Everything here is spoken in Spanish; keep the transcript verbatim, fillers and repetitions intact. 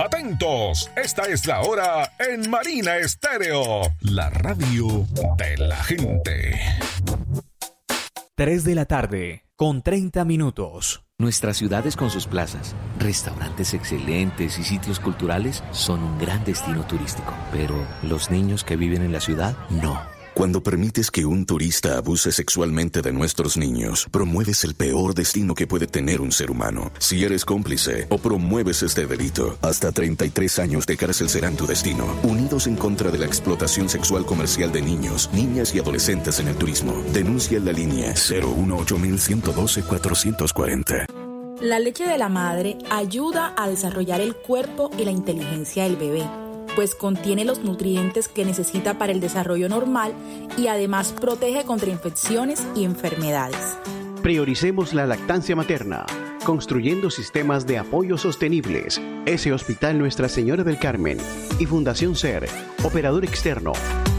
Atentos, esta es la hora en Marina Estéreo, la radio de la gente. tres de la tarde, con treinta minutos. Nuestras ciudades con sus plazas, restaurantes excelentes y sitios culturales son un gran destino turístico. Pero los niños que viven en la ciudad, no. Cuando permites que un turista abuse sexualmente de nuestros niños, promueves el peor destino que puede tener un ser humano. Si eres cómplice o promueves este delito, hasta treinta y tres años de cárcel serán tu destino. Unidos en contra de la explotación sexual comercial de niños, niñas y adolescentes en el turismo. Denuncia en la línea cero uno ocho uno uno dos cuatro cuatro cero. La leche de la madre ayuda a desarrollar el cuerpo y la inteligencia del bebé, pues contiene los nutrientes que necesita para el desarrollo normal y además protege contra infecciones y enfermedades. Prioricemos la lactancia materna, construyendo sistemas de apoyo sostenibles. Ese Hospital Nuestra Señora del Carmen y Fundación SER, operador externo.